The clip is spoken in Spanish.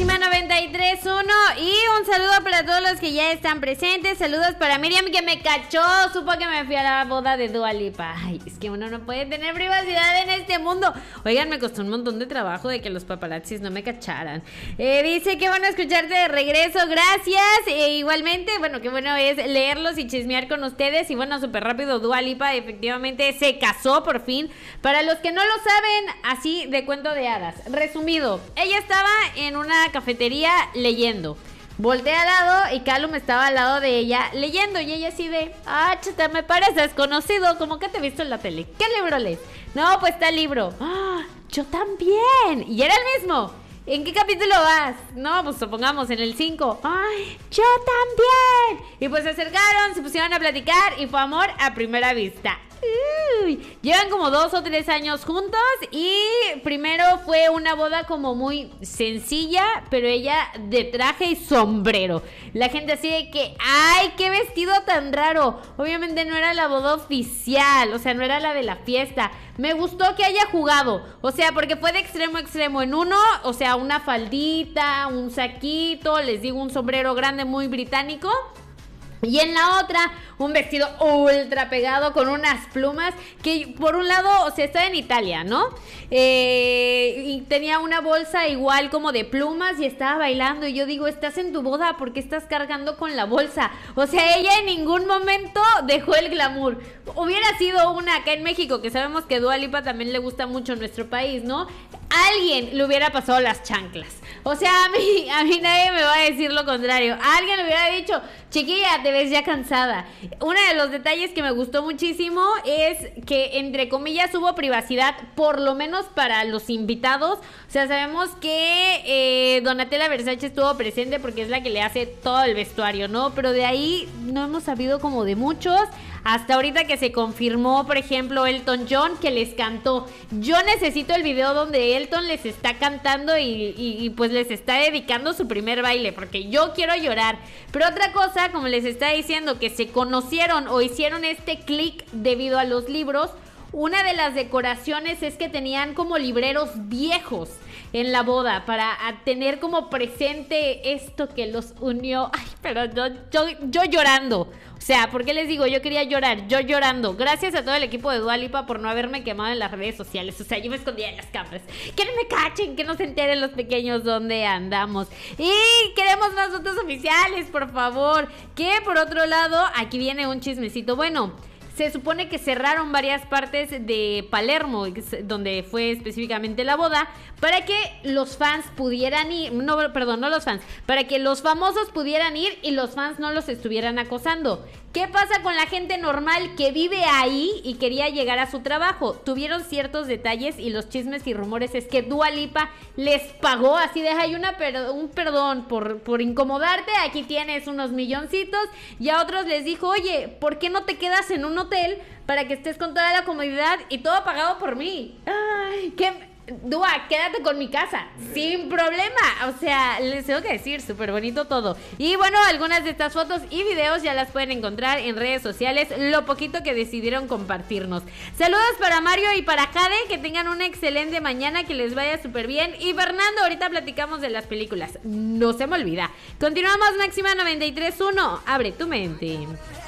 Máxima 93.1 y un saludo para todos los que ya están presentes. Saludos para Miriam que me cachó, supo que me fui a la boda de Dua Lipa. Ay, es que uno no puede tener privacidad en este mundo. Oigan, me costó un montón de trabajo de que los paparazzis no me cacharan. Dice que bueno escucharte de regreso, gracias. Igualmente, bueno, qué bueno es leerlos y chismear con ustedes. Y bueno, súper rápido, Dua Lipa efectivamente se casó por fin. Para los que no lo saben, así de cuento de hadas. Resumido, ella estaba en una cafetería leyendo. Volteé al lado y Callum estaba al lado de ella leyendo. Y ella así de, chata, me pareces conocido, como que te he visto en la tele. ¿Qué libro lees? No, pues tal libro. Yo también. Y era el mismo. ¿En qué capítulo vas? No, pues supongamos en el 5. ¡Ay, yo también! Y pues se acercaron, se pusieron a platicar y fue amor a primera vista. Llevan como 2 o 3 años juntos y primero fue una boda como muy sencilla, pero ella de traje y sombrero. La gente así de que, ¡ay, qué vestido tan raro! Obviamente no era la boda oficial, o sea, no era la de la fiesta. Me gustó que haya jugado, o sea, porque fue de extremo a extremo. En uno, o sea, una faldita, un saquito, les digo, un sombrero grande muy británico. Y en la otra, un vestido ultra pegado con unas plumas que por un lado, o sea, está en Italia, ¿no? Y tenía una bolsa igual como de plumas y estaba bailando. Y yo digo, estás en tu boda, ¿por qué estás cargando con la bolsa? O sea, ella en ningún momento dejó el glamour. Hubiera sido una acá en México, que sabemos que Dua Lipa también le gusta mucho nuestro país, ¿no? Alguien le hubiera pasado las chanclas. O sea, a mí nadie me va a decir lo contrario. Alguien le hubiera dicho, chiquilla, te ves ya cansada. Uno de los detalles que me gustó muchísimo es que, entre comillas, hubo privacidad, por lo menos para los invitados. O sea, sabemos que Donatella Versace estuvo presente porque es la que le hace todo el vestuario, ¿no? Pero de ahí no hemos sabido como de muchos. Hasta ahorita que se confirmó, por ejemplo, Elton John, que les cantó. Yo necesito el video donde Elton les está cantando y pues les está dedicando su primer baile, porque yo quiero llorar. Pero otra cosa, como les está diciendo, que se conocieron o hicieron este click debido a los libros. Una de las decoraciones es que tenían como libreros viejos en la boda para tener como presente esto que los unió. Ay, pero yo llorando. O sea, ¿por qué les digo? Yo quería llorar, yo llorando. Gracias a todo el equipo de Dua Lipa por no haberme quemado en las redes sociales. O sea, yo me escondía en las cámaras. Que no me cachen, que no se enteren los pequeños dónde andamos. Y queremos más fotos oficiales, por favor. Que por otro lado, aquí viene un chismecito. Bueno, se supone que cerraron varias partes de Palermo, donde fue específicamente la boda, para que los fans pudieran ir, no los fans, para que los famosos pudieran ir y los fans no los estuvieran acosando. ¿Qué pasa con la gente normal que vive ahí y quería llegar a su trabajo? Tuvieron ciertos detalles y los chismes y rumores es que Dua Lipa les pagó así de, hay un perdón por incomodarte, aquí tienes unos milloncitos, y a otros les dijo, oye, ¿por qué no te quedas en un hotel para que estés con toda la comodidad y todo pagado por mí? Ay, Dua, quédate con mi casa, sin problema. O sea, les tengo que decir, súper bonito todo. Y bueno, algunas de estas fotos y videos ya las pueden encontrar en redes sociales, lo poquito que decidieron compartirnos. Saludos para Mario y para Jade, que tengan una excelente mañana, que les vaya súper bien. Y Fernando, ahorita platicamos de las películas, no se me olvida. Continuamos, Máxima 93.1, abre tu mente.